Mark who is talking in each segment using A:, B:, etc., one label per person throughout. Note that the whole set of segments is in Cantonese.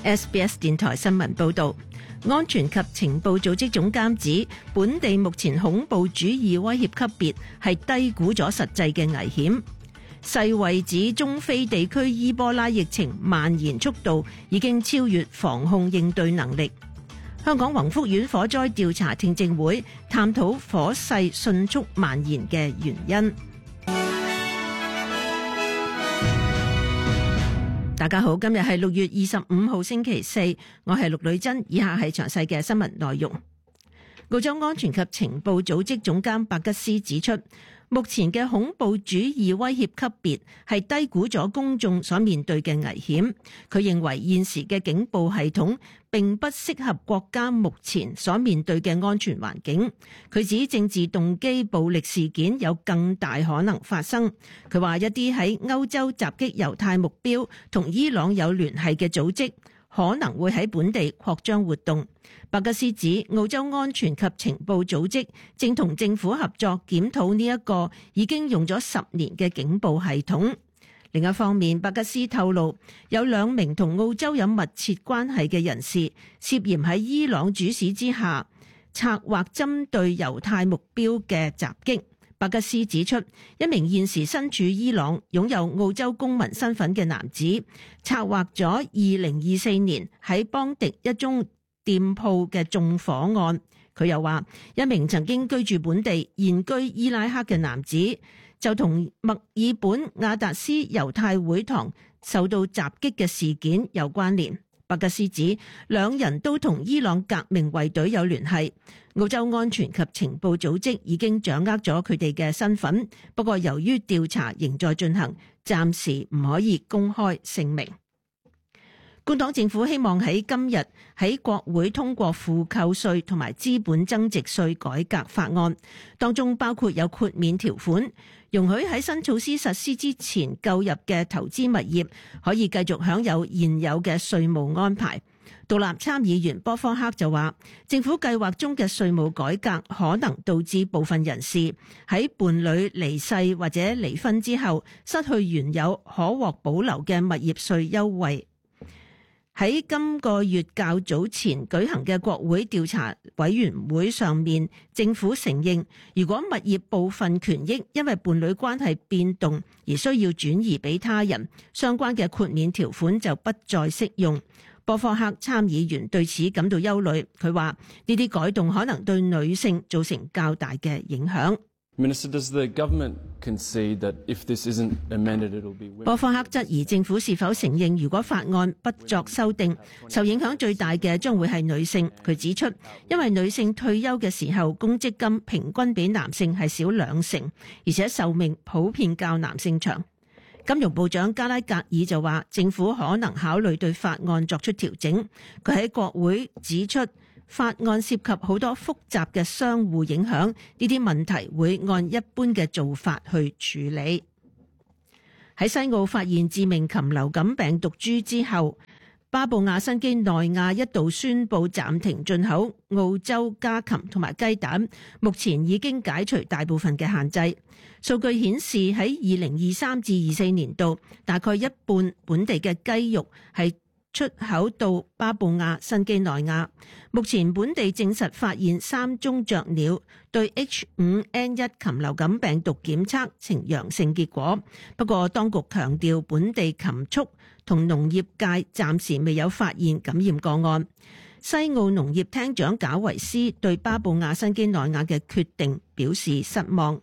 A: SBS 電台新聞報道，安全及情報組織總監指，本地目前恐怖主義威脅級別係低估咗實際嘅危險。世衛指中非地區伊波拉疫情蔓延速度已經超越防控應對能力。香港宏福苑火災調查聽證會探討火勢迅速蔓延嘅原因。大家好，今日係6月25號星期四，我係陸女珍，以下係詳細嘅新聞內容。澳洲安全及情報組織總監伯吉斯指出，目前嘅恐怖主義威脅級別係低估咗公眾所面對嘅危險。佢認為現時嘅警報系統並不適合國家目前所面對嘅安全環境。佢指政治動機暴力事件有更大可能發生。佢話一啲喺歐洲襲擊猶太目標同伊朗有聯繫嘅組織可能會喺本地擴張活動。伯吉斯指，澳洲安全及情報組織正同政府合作檢討呢一個已經用咗10年嘅警報系統。另一方面，伯吉斯透露有2名同澳洲有密切關係嘅人士涉嫌喺伊朗主使之下策劃針對猶太目標嘅襲擊。伯吉斯指出，一名現時身處伊朗、擁有澳洲公民身份嘅男子，策劃咗2024年喺邦迪一宗店鋪嘅縱火案。佢又話，一名曾經居住本地、現居伊拉克嘅男子，就同墨爾本亞達斯猶太會堂受到襲擊嘅事件有關聯。伯吉斯指2人都同伊朗革命衛隊有聯繫，澳洲安全及情報組織已經掌握咗佢哋嘅身份，不過由於調查仍在進行，暫時唔可以公開姓名。工黨政府希望喺今日喺國會通過負扣稅同埋資本增值稅改革法案，當中包括有豁免條款，容許喺新措施實施之前購入嘅投資物業可以繼續享有現有嘅稅務安排。獨立參議員波科克就話，政府計劃中嘅稅務改革可能導致部分人士喺伴侶離世或者離婚之後失去原有可獲保留嘅物業稅優惠。喺今個月較早前舉行嘅國會調查委員會上面，政府承認如果物業部分權益因為伴侶關係變動而需要轉移俾他人，相關嘅豁免條款就不再適用。波科克參議員對此感到憂慮，佢話呢啲改動可能對女性造成較大嘅影響。波科克質疑政府是否承認，如果法案不作修訂，受影響最大嘅將會係女性。佢指出，因為女性退休嘅時候公積金平均比男性係少2成，而且壽命普遍較男性長。金融部長加拉格爾就話，政府可能考慮對法案作出調整。佢喺國會指出，法案涉及好多複雜嘅相互影響，呢啲問題會按一般嘅做法去處理。喺西澳發現致命禽流感病毒株之後，巴布亞新畿內亞一度宣布暫停進口澳洲家禽同埋雞蛋，目前已經解除大部分嘅限制。數據顯示喺2023至24年度，大概一半本地嘅雞肉係出口到巴布亞新畿內亞。目前本地證實發現3宗雀鳥對 H5N1 禽流感病毒檢測呈陽性結果，不過當局強調本地禽畜同農業界暫時未有發現感染個案。西澳農業廳長賈維斯對巴布亞新畿內亞嘅決定表示失望。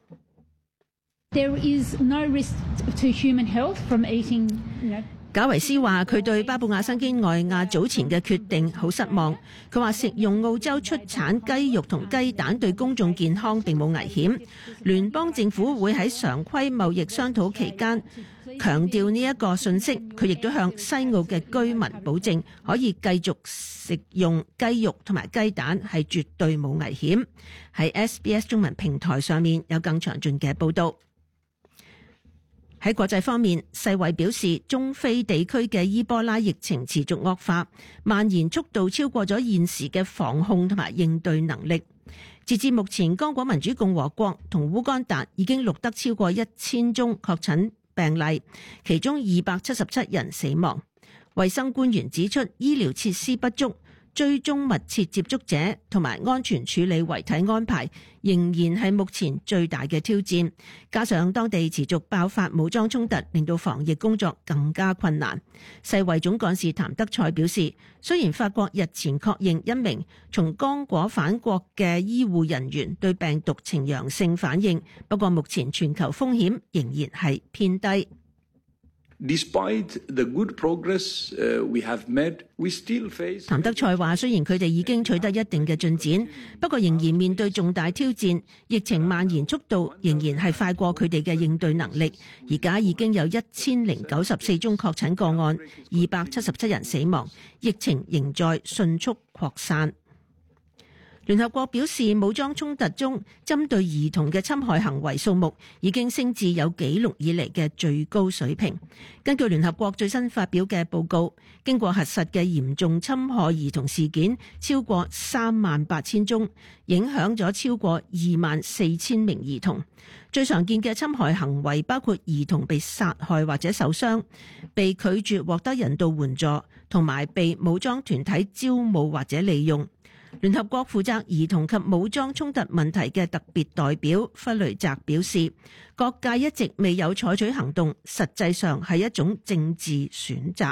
B: There is no risk to human health from eating,
A: 賈維斯話佢對巴布亞新畿內亞早前嘅決定好失望。佢話食用澳洲出產雞肉同雞蛋對公眾健康並冇危險。聯邦政府會喺常規貿易商討期間強調呢一個信息。佢亦都向西澳嘅居民保證可以繼續食用雞肉同埋雞蛋，係絕對冇危險。喺 SBS 中文平台上面有更詳盡嘅報導。喺國際方面，世衛表示中非地區嘅伊波拉疫情持續惡化，蔓延速度超過咗現時嘅防控同埋應對能力。截至目前，剛果民主共和國同烏干達已經錄得超過1000宗確診病例，其中277人死亡。 衛生官員指出，醫療設施不足、追蹤密切接觸者同埋安全處理遺體安排仍然係目前最大嘅挑戰，加上當地持續爆發武裝衝突，令到防疫工作更加困難。世衛總幹事譚德塞表示，雖然法國日前確認一名從剛果返國嘅醫護人員對病毒呈陽性反應，不過目前全球風險仍然係偏低。
C: Despite the good progress we have made, we still face.
A: 譚德塞話：雖然佢哋已經取得一定嘅進展，不過仍然面對重大挑戰，疫情蔓延速度仍然係快過佢哋嘅應對能力。而家已經有1094宗確診個案，277人死亡，疫情仍在迅速擴散。聯合國表示，武裝衝突中針對兒童嘅侵害行為數目已經升至有紀錄以嚟嘅最高水平。根據聯合國最新發表嘅報告，經過核實嘅嚴重侵害兒童事件超過38000宗，影響咗超過24000名兒童。最常見嘅侵害行為包括兒童被殺害或者受傷，被拒絕獲得人道援助，同埋被武裝團體招募或者利用。聯合國負責兒童及武裝衝突問題嘅特別代表弗雷澤表示，各界一直未有採取行動，實際上係一種政治選擇。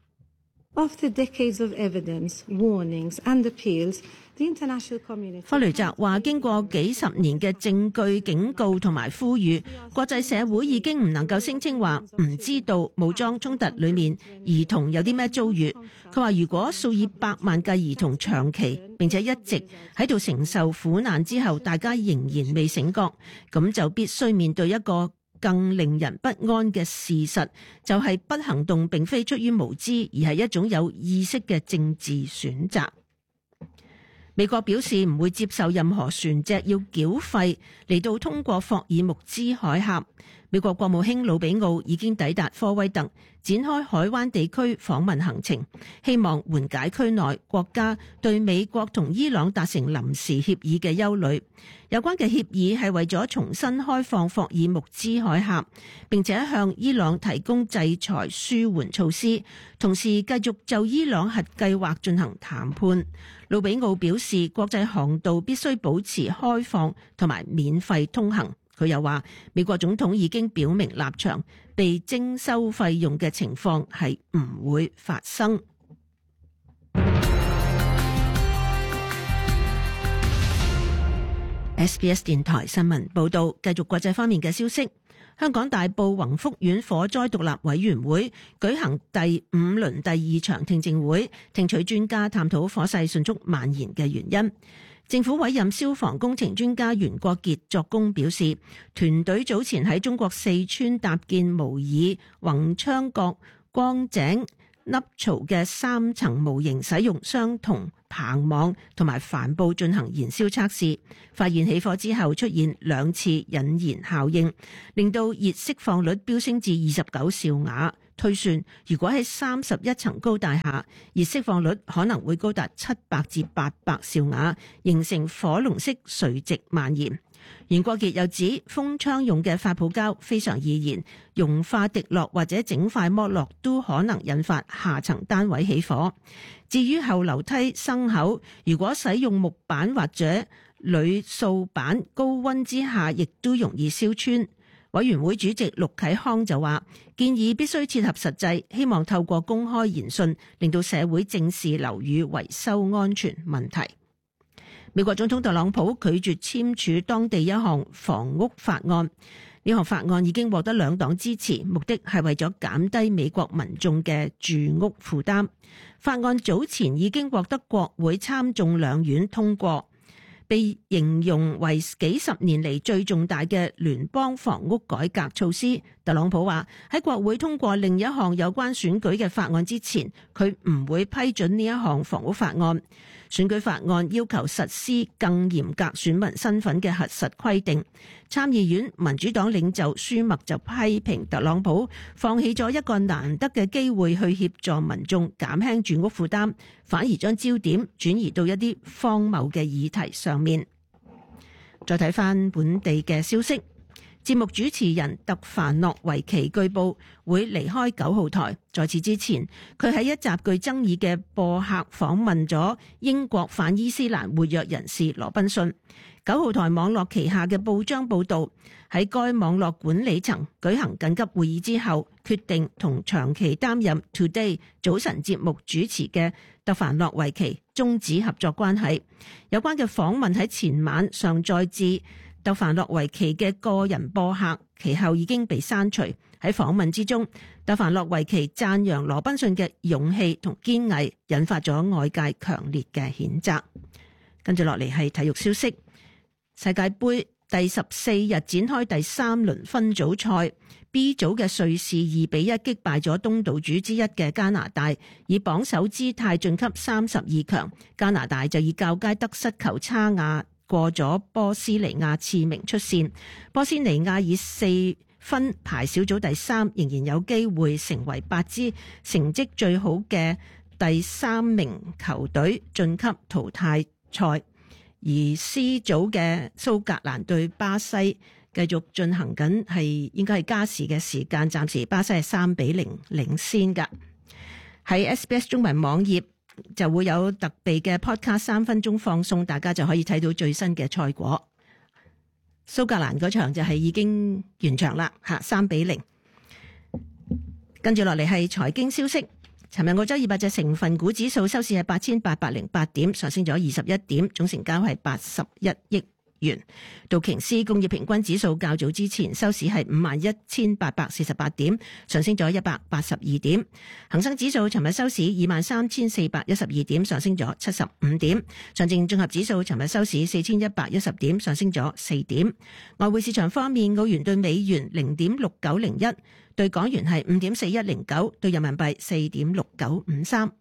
D: After decades of evidence, warnings and appeals, the international community
A: 弗雷澤話，經過幾十年嘅證據、警告同埋呼籲，國際社會已經唔能夠聲稱話唔知道武裝衝突裏面兒童有啲咩遭遇。佢話，如果數以百萬計兒童長期並且一直喺度承受苦難之後，大家仍然未醒覺，咁就必須面對一個更令人不安嘅事實，就係不行動並非出於無知，而係一種有意識嘅政治選擇。美國表示唔會接受任何船隻要繳費嚟到通過霍爾木茲海峽。美國國務卿魯比奧已經抵達科威特，展開海灣地區訪問行程，希望緩解區內國家對美國同伊朗達成臨時協議嘅憂慮。有關嘅協議係為咗重新開放霍爾木茲海峽，並且向伊朗提供制裁舒緩措施，同時繼續就伊朗核計劃進行談判。魯比奧表示，國際航道必須保持開放同埋免費通行。佢又話，美國總統已經表明立場，被徵收費用嘅情況係唔會發生。SBS 電台新聞報道，繼續國際方面嘅消息。香港大埔宏福苑火災獨立委員會舉行第5輪第2場聽證會，聽取專家探討火勢迅速蔓延嘅原因。政府委任消防工程專家袁國傑作供表示，團隊早前喺中國四川搭建模擬宏昌閣光井凹槽嘅3層模型，使用相同棚網同埋帆布進行燃燒測試，發現起火之後出現2次引燃效應，令到熱釋放率飆升至29兆瓦。推算如果喺31層高大廈，熱釋放率可能會高達700至800兆瓦，形成火龍式垂直蔓延。袁國傑又指，封窗用嘅發泡膠非常易燃，融化滴落或者整塊剝落都可能引發下層單位起火。至於後樓梯牲口，如果使用木板或者鋁掃板，高溫之下亦都容易燒穿。委員會主席陸啟康就話，建議必須切合實際，希望透過公開言訊，令到社會正視樓宇維修安全問題。美國總統特朗普拒絕簽署當地一項房屋法案，呢項法案已經獲得2黨支持，目的係為咗減低美國民眾嘅住屋負擔。法案早前已經獲得國會參眾兩院通過，被形容為幾十年嚟最重大嘅聯邦房屋改革措施。特朗普話，喺國會通過另一項有關選舉嘅法案之前，佢唔會批准呢一項房屋法案。選舉法案要求實施更嚴格選民身份嘅核實規定。參議院民主黨領袖舒默就批評特朗普放棄咗一個難得嘅機會去協助民眾減輕住屋負擔，反而將焦點轉移到一啲荒謬嘅議題上面。再睇翻本地嘅消息。 節目主持人特凡諾維奇據報會離開9號台。在此之前，佢喺一集具爭議嘅播客訪問咗英國反伊斯蘭活躍人士羅賓遜。9號台網絡旗下嘅報章報導，喺該網絡管理層舉行緊急會議之後，決定同長期擔任 Today 早晨節目主持嘅特凡諾維奇終止合作關係。有關嘅訪問喺前晚上載至特凡諾維奇嘅個人播客，其後已經被刪除。喺訪問之中，特凡諾維奇讚揚羅賓遜嘅勇氣同堅毅，引發咗外界強烈嘅譴責。跟住落嚟係體育消息，世界盃第14日展開第3輪分組賽 ，B 組嘅瑞士2-1擊敗咗東道主之一嘅加拿大，以榜首姿態晉級32強。加拿大就以較佳得失球差壓過咗波斯尼亞次名出線，波斯尼亞以4分排小組第3，仍然有機會成為8支成績最好嘅第3名球隊晉級淘汰賽。而 C 組嘅蘇格蘭對巴西繼續進行緊，係應該係加時嘅時間，暫時巴西係3-0領先㗎。喺 SBS 中文網頁就會有特備嘅 podcast 3分鐘放送，大家就可以睇到最新嘅賽果。蘇格蘭嗰場就係已經完場啦，3-0。跟住落嚟係財經消息。尋日澳洲200隻成分股指數收市係8808點，上升咗21點，總成交係81億元。道瓊斯工業平均指數較早之前收市係51,848點，上升咗182點。恒生指數尋日收市23,412點，上升咗75點。上證綜合指數尋日收市4,110點，上升咗4點。外匯市場方面，澳元對美元0.6901，對港元係5.4109，對人民幣4.6953。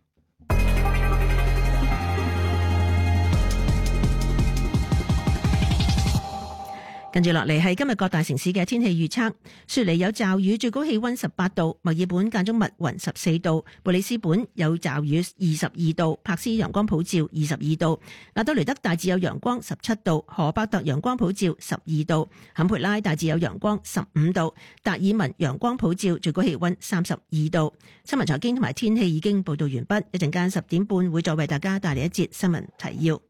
A: 跟住落嚟係今日各大城市嘅天氣預測。雪梨有驟雨，最高氣溫18度；墨爾本間中密雲14度；布里斯本有驟雨22度；柏斯陽光普照22度；阿德雷德大致有陽光17度；荷伯特陽光普照12度；坎培拉大致有陽光15度；達爾文陽光普照，最高氣溫32度。新聞財經同埋天氣已經報道完畢，一陣間10點半會再為大家帶嚟一節新聞提要。